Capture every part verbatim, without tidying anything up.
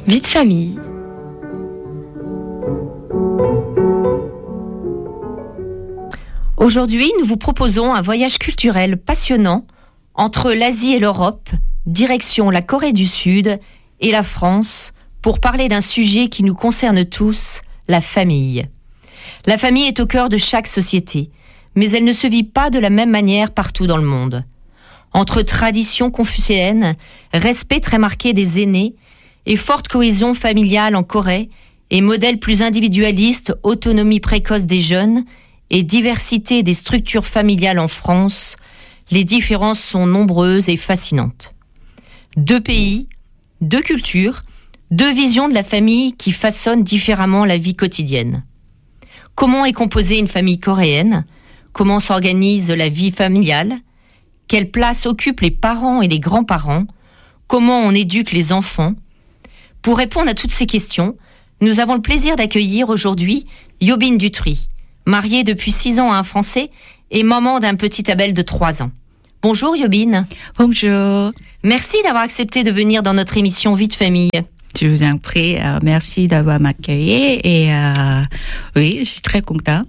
Vie de famille. Aujourd'hui, nous vous proposons un voyage culturel passionnant entre l'Asie et l'Europe, direction la Corée du Sud et la France, pour parler d'un sujet qui nous concerne tous, la famille. La famille est au cœur de chaque société, mais elle ne se vit pas de la même manière partout dans le monde. Entre tradition confucéenne, respect très marqué des aînés et forte cohésion familiale en Corée, et modèle plus individualiste, autonomie précoce des jeunes et diversité des structures familiales en France, les différences sont nombreuses et fascinantes. Deux pays, deux cultures, deux visions de la famille qui façonnent différemment la vie quotidienne. Comment est composée une famille coréenne ? Comment s'organise la vie familiale ? Quelle place occupent les parents et les grands-parents ? Comment on éduque les enfants ? Pour répondre à toutes ces questions, nous avons le plaisir d'accueillir aujourd'hui Yobin Dutry, mariée depuis six ans à un Français et maman d'un petit Abel de trois ans. Bonjour Yobin. Bonjour. Merci d'avoir accepté de venir dans notre émission Vie de famille. Je vous en prie, euh, merci d'avoir m'accueilli et euh, oui, je suis très contente.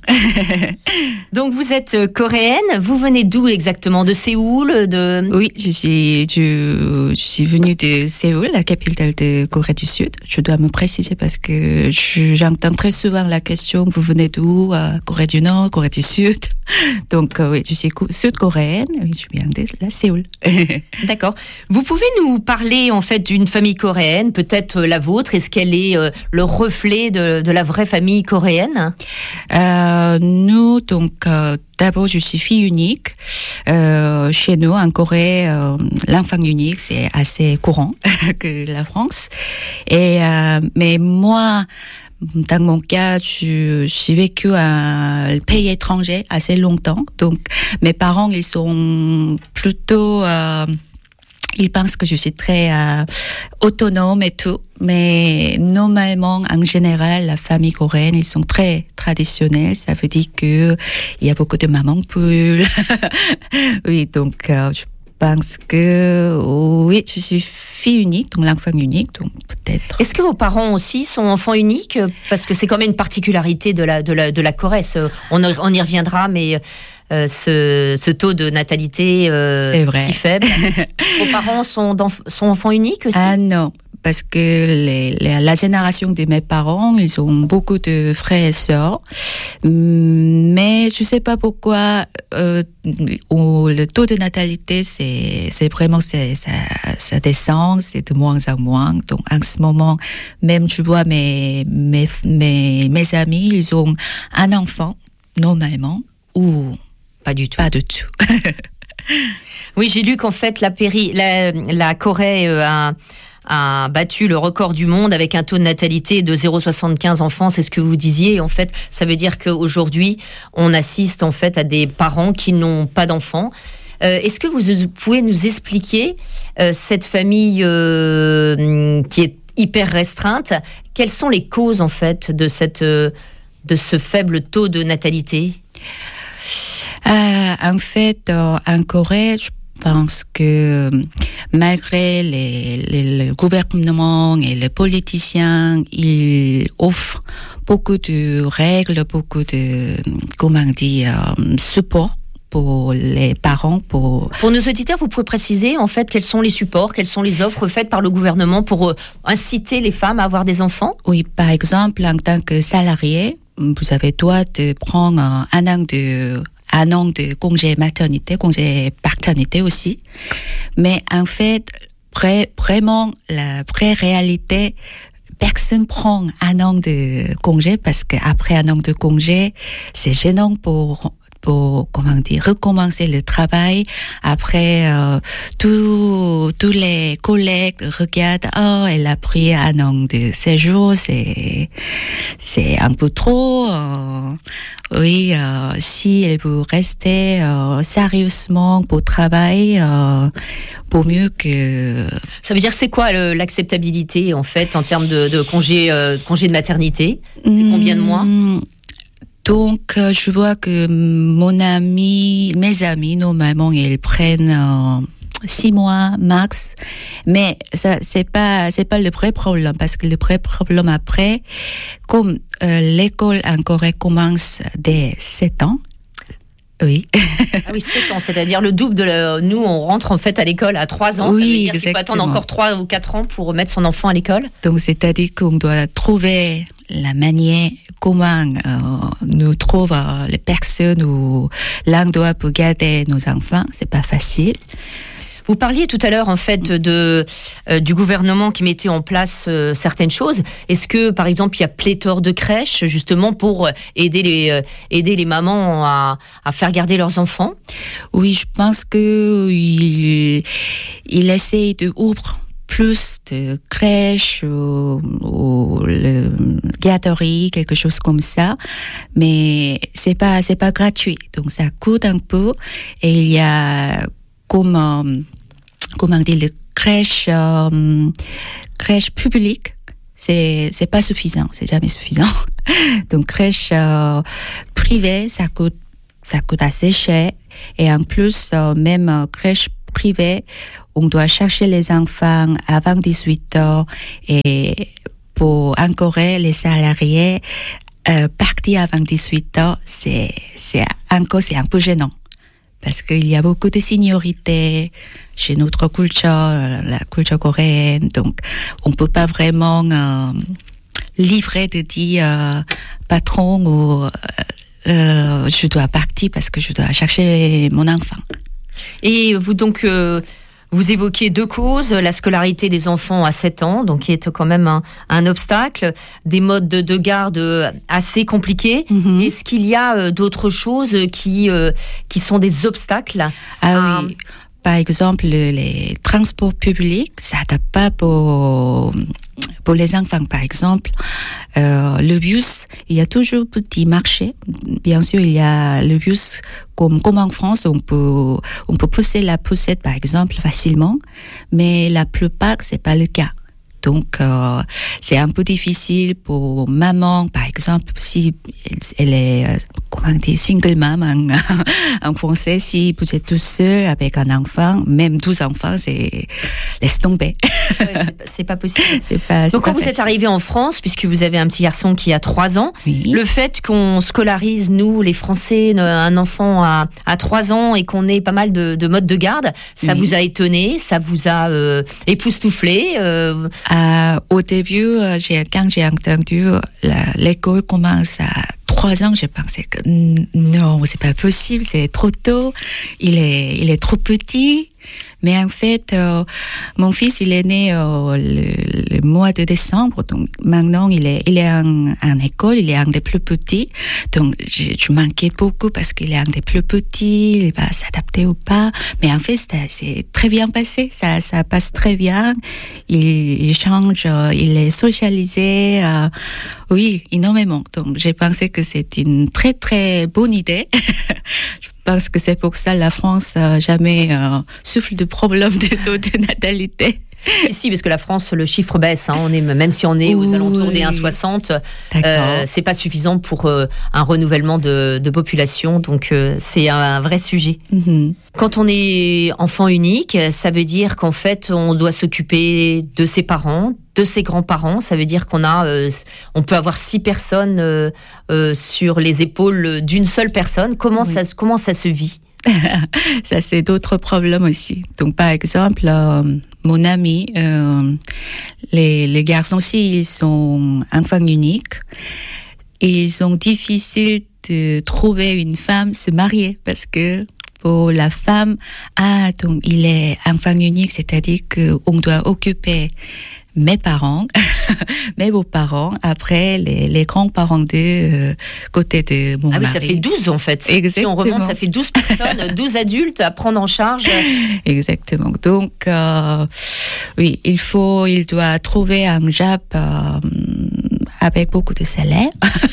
Donc vous êtes coréenne, vous venez d'où exactement ? De Séoul de... Oui, je suis, je, je suis venue de Séoul, la capitale de Corée du Sud. Je dois me préciser parce que je, j'entends très souvent la question, vous venez d'où ? euh, Corée du Nord, Corée du Sud. Donc euh, oui, je suis sud-coréenne, je viens de la Séoul. D'accord. Vous pouvez nous parler en fait d'une famille coréenne, peut-être la vôtre, est-ce qu'elle est euh, le reflet de, de la vraie famille coréenne ? euh, Nous, donc, euh, d'abord, je suis fille unique. Euh, chez nous, en Corée, euh, l'enfant unique, c'est assez courant que la France. Et, euh, mais moi, dans mon cas, je, j'ai vécu un pays étranger assez longtemps. Donc, mes parents, ils sont plutôt... Euh, Ils pensent que je suis très euh, autonome et tout, mais normalement, en général, la famille coréenne, ils sont très traditionnels. Ça veut dire que il y a beaucoup de mamans poules. Oui, donc euh, je pense que oui, je suis fille unique, donc l'enfant unique, donc peut-être. Est-ce que vos parents aussi sont enfants uniques ? Parce que c'est quand même une particularité de la de la de la Corée. On on y reviendra, mais. Euh, ce, ce taux de natalité euh, si faible. Vos parents sont, sont enfants uniques aussi ? Ah non, parce que les, les, la génération de mes parents, ils ont beaucoup de frères et sœurs. Mais je ne sais pas pourquoi euh, le taux de natalité, c'est, c'est vraiment, c'est, ça, ça descend, c'est de moins en moins. Donc en ce moment, même je vois mes, mes, mes, mes amis, ils ont un enfant, normalement, ou... Pas du tout. Pas du tout. Oui, j'ai lu qu'en fait, la, péri, la, la Corée euh, a, a battu le record du monde avec un taux de natalité de zéro virgule soixante-quinze enfants. C'est ce que vous disiez. En fait, ça veut dire qu'aujourd'hui, on assiste en fait à des parents qui n'ont pas d'enfants. Euh, est-ce que vous pouvez nous expliquer euh, cette famille euh, qui est hyper restreinte ? Quelles sont les causes en fait de cette euh, de ce faible taux de natalité ? Euh, en fait, euh, en Corée, je pense que malgré les, les, le gouvernement et les politiciens, ils offrent beaucoup de règles, beaucoup de, comment dire, support pour les parents. Pour... pour nos auditeurs, vous pouvez préciser en fait quels sont les supports, quelles sont les offres faites par le gouvernement pour euh, inciter les femmes à avoir des enfants ? Oui, par exemple, en tant que salarié, vous avez droit de prendre un an de un an de congé maternité, congé paternité aussi. Mais en fait, vrai, vraiment, la vraie réalité, personne prend un an de congé parce qu'après un an de congé, c'est gênant pour pour comment dire recommencer le travail. Après, euh, tous tous les collègues regardent, oh, elle a pris un an de séjour, c'est c'est un peu trop. Euh, oui, euh, si elle veut rester euh, sérieusement pour travailler, euh, pour mieux que. Ça veut dire c'est quoi le, l'acceptabilité en fait en termes de, de congé euh, congé de maternité ? C'est combien de mois ? Donc, je vois que mon ami, mes amis, normalement, ils prennent euh, six mois max. Mais ça, c'est pas, c'est pas le vrai problème, parce que le vrai problème après, comme euh, l'école en Corée commence dès sept ans. Oui. Ah oui, sept ans, c'est-à-dire le double de la... Nous, on rentre en fait à l'école à trois ans. Oui, ça veut dire exactement. qu'il faut attendre encore trois ou quatre ans pour mettre son enfant à l'école. Donc, c'est-à-dire qu'on doit trouver la manière comment euh, nous trouve euh, les personnes ou l'endroit pour garder nos enfants. C'est pas facile. Vous parliez tout à l'heure en fait de euh, du gouvernement qui mettait en place euh, certaines choses. Est-ce que par exemple il y a pléthore de crèches justement pour aider les euh, aider les mamans à, à faire garder leurs enfants? Oui, je pense que il il essaye de ouvrir plus de crèches ou, ou le garderie, quelque chose comme ça, mais c'est pas c'est pas gratuit, donc ça coûte un peu. Et il y a comme euh, comment dire, les crèches, euh, crèches publiques, c'est, c'est pas suffisant, c'est jamais suffisant. Donc, crèche euh, privée, ça coûte, ça coûte assez cher. Et en plus, euh, même euh, crèche privée, on doit chercher les enfants avant dix-huit heures. Et pour en Corée, les salariés, euh, partir avant dix-huit heures, c'est, c'est encore, c'est un peu gênant. Parce qu'il y a beaucoup de seniorité chez notre culture, la culture coréenne. Donc, on peut pas vraiment euh, livrer de dire euh, patron ou euh, je dois partir parce que je dois chercher mon enfant. Et vous donc euh, vous évoquez deux causes, la scolarité des enfants à sept ans, donc qui est quand même un, un obstacle, des modes de, de garde assez compliqués. Mm-hmm. Est-ce qu'il y a euh, d'autres choses qui euh, qui sont des obstacles? Ah oui. Par exemple, les transports publics, ça n'adapte pas pour, pour les enfants. Par exemple, euh, le bus, il y a toujours petit marché. Bien sûr, il y a le bus, comme, comme en France, on peut, on peut pousser la poussette, par exemple, facilement. Mais la plupart, c'est pas le cas. Donc, euh, c'est un peu difficile pour maman, par exemple, si elle est, euh, comment dire, single mom en, en français, si vous êtes tout seul avec un enfant, même douze enfants, c'est, laisse tomber. Ouais, c'est, c'est pas possible. C'est pas, c'est Donc, pas quand facile. vous êtes arrivé en France, puisque vous avez un petit garçon qui a trois ans, oui. Le fait qu'on scolarise, nous, les Français, un enfant à, à trois ans et qu'on ait pas mal de, de modes de garde, ça oui. vous a étonné, ça vous a euh, époustouflé euh... Euh, au début, j'ai, quand j'ai entendu la, l'école commence à trois ans, j'ai pensé que non, c'est pas possible, c'est trop tôt, il est, il est trop petit. Mais en fait, euh, mon fils, il est né euh, le, le mois de décembre, donc maintenant il est, il est en, en école, il est un des plus petits. Donc je, je manquais beaucoup parce qu'il est un des plus petits, il va s'adapter ou pas. Mais en fait, c'est, c'est très bien passé, ça, ça passe très bien. Il, il change, euh, il est socialisé, euh, oui, énormément. Donc j'ai pensé que c'est une très très bonne idée. Je pense que c'est pour ça que la France n'a jamais euh, souffle de problème de taux de natalité. Si, si, parce que la France, le chiffre baisse. Hein, on est, même si on est aux alentours des un virgule soixante, euh, c'est pas suffisant pour euh, un renouvellement de, de population. Donc, euh, c'est un, un vrai sujet. Mm-hmm. Quand on est enfant unique, ça veut dire qu'en fait, on doit s'occuper de ses parents, de ses grands-parents. Ça veut dire qu'on a, euh, on peut avoir six personnes euh, euh, sur les épaules d'une seule personne. Comment, oui. ça, comment ça se vit? Ça, c'est d'autres problèmes aussi. Donc, par exemple, euh, mon ami, euh, les, les garçons aussi, ils sont enfants uniques. Et ils sont difficiles de trouver une femme se marier parce que pour la femme, ah, donc il est enfant unique, c'est-à-dire qu'on doit occuper mes parents, mes beaux-parents, après les, les grands-parents de euh, côté de mon mari. Ah oui, mari. ça fait douze en fait. Exactement. Si on remonte, ça fait douze personnes, douze adultes à prendre en charge. Exactement. Donc, euh, oui, il faut, il doit trouver un job euh, avec beaucoup de salaire,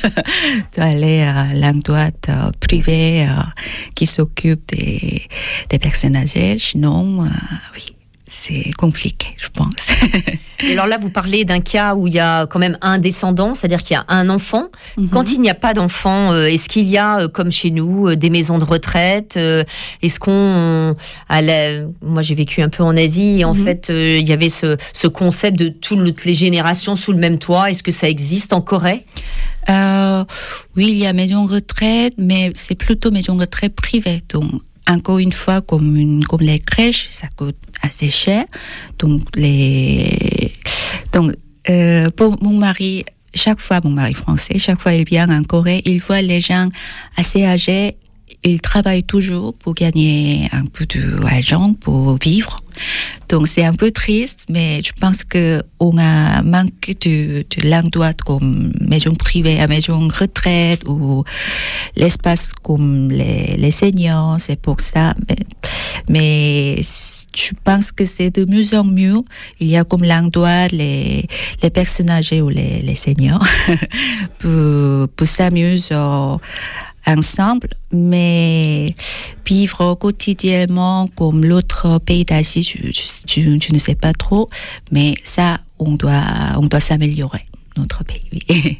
d'aller à l'endroit euh, privé euh, qui s'occupe des, des personnes âgées. Sinon, euh, oui. c'est compliqué, je pense. Et alors là, vous parlez d'un cas où il y a quand même un descendant, c'est-à-dire qu'il y a un enfant. Mm-hmm. Quand il n'y a pas d'enfant, euh, est-ce qu'il y a, euh, comme chez nous, euh, des maisons de retraite euh, Est-ce qu'on... À la... Moi, j'ai vécu un peu en Asie, et en mm-hmm. fait, euh, il y avait ce, ce concept de toutes les générations sous le même toit. Est-ce que ça existe en Corée ? euh, Oui, il y a maison de retraite, mais c'est plutôt maison de retraite privée, donc... Encore une fois, comme, une, comme les crèches, ça coûte assez cher. Donc, les, donc euh, pour mon mari, chaque fois, mon mari français, chaque fois il vient en Corée, il voit les gens assez âgés. Il travaille toujours pour gagner un peu d'argent pour vivre. Donc, c'est un peu triste, mais je pense qu'on a manqué de, de l'endroit comme maison privée, à maison retraite ou l'espace comme les, les seniors. C'est pour ça. Mais, mais je pense que c'est de mieux en mieux. Il y a comme l'endroit, les, les personnes âgées ou les, les seniors pour, pour s'amuser ensemble, mais vivre quotidiennement comme l'autre pays d'Asie, je, je, je, je ne sais pas trop, mais ça, on doit, on doit s'améliorer, notre pays. Oui.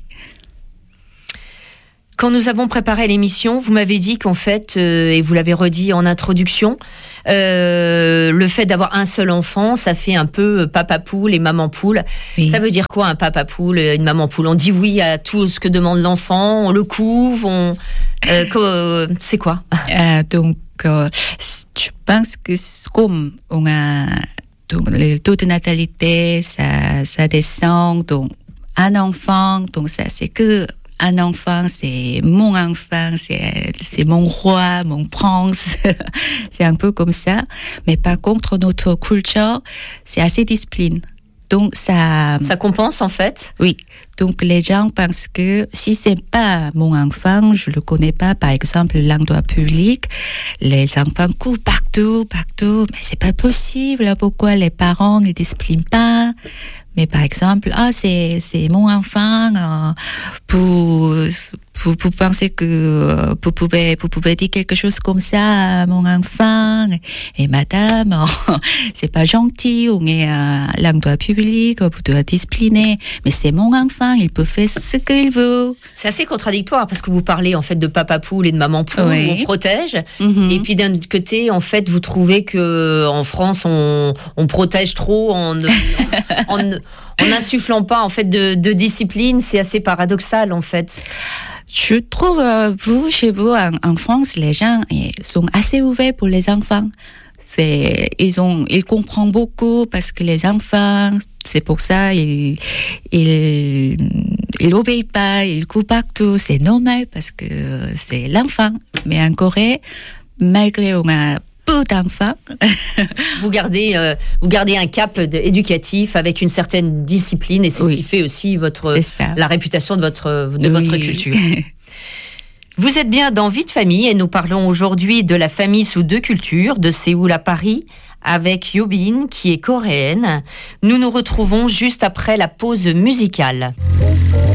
Quand nous avons préparé l'émission, vous m'avez dit qu'en fait, euh, et vous l'avez redit en introduction, euh, le fait d'avoir un seul enfant, ça fait un peu papa poule et maman poule. Oui. Ça veut dire quoi, un papa poule et une maman poule ? On dit oui à tout ce que demande l'enfant, on le couve, on... Euh, euh, c'est quoi ? euh, Donc, euh, je pense que comme on a donc, le taux de natalité, ça, ça descend, donc un enfant, donc ça c'est que un enfant, c'est mon enfant, c'est, c'est mon roi, mon prince. C'est un peu comme ça. Mais par contre, notre culture, c'est assez discipline. Donc, ça... Ça compense, en fait ? Oui. Donc, les gens pensent que si c'est pas mon enfant, je le connais pas, par exemple, l'endroit public, les enfants courent partout, partout. Mais c'est pas possible. Pourquoi les parents ne disciplinent pas ? Mais par exemple, ah, c'est, c'est mon enfant, euh, pour, pour, pour penser que, euh, vous pouvez, vous pouvez dire quelque chose comme ça à mon enfant. Et, et madame, oh, c'est pas gentil, on est à l'endroit public, vous devez discipliner. Mais c'est mon enfant, il peut faire ce qu'il veut. C'est assez contradictoire parce que vous parlez, en fait, de papa poule et de maman poule, oui. Où on protège. Mm-hmm. Et puis, d'un autre côté, en fait, vous trouvez que, en France, on, on protège trop en, en, en en n'insufflant pas en fait de, de discipline. C'est assez paradoxal en fait. Je trouve euh, vous chez vous en, en France, les gens sont assez ouverts pour les enfants. C'est ils ont ils comprennent beaucoup parce que les enfants, c'est pour ça ils ils ils obéissent pas, ils courent partout. C'est normal parce que c'est l'enfant. Mais en Corée, malgré on a peu d'enfants. vous gardez, euh, vous gardez un cap éducatif avec une certaine discipline et c'est oui. Ce qui fait aussi votre, la réputation de votre, de oui. votre culture. Vous êtes bien dans Vie de famille et nous parlons aujourd'hui de la famille sous deux cultures, de Séoul à Paris, avec Yobin qui est coréenne. Nous nous retrouvons juste après la pause musicale.